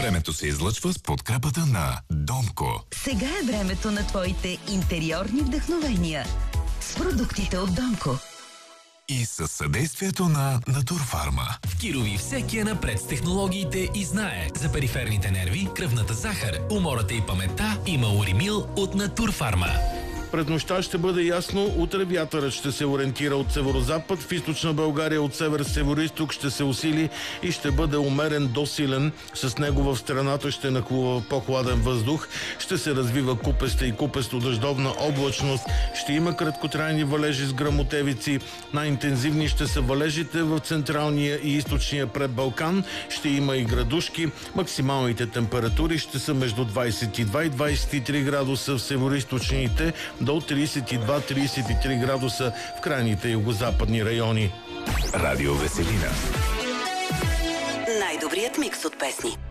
Времето се излъчва с подкрепата на Домко. Сега е времето на твоите интериорни вдъхновения с продуктите от Домко. И със съдействието на Натурфарма. В Кирови всеки е напред с технологиите и знае за периферните нерви, кръвната захар, умората и паметта има Уримил от Натурфарма. През нощта ще бъде ясно, утре вятърът ще се ориентира от северозапад, в източна България от север-североизток ще се усили и ще бъде умерен до силен. С него в страната ще нахлува по-хладен въздух, ще се развива купеста и купесто-дъждовна облачност, ще има краткотрайни валежи с гръмотевици, най-интензивни ще са валежите в централния и източния предбалкан, ще има и градушки, максималните температури ще са между 22 и 23 градуса в североизточните, до 32-33 градуса в крайните югозападни райони. Радио Веселина. Най-добрият микс от песни.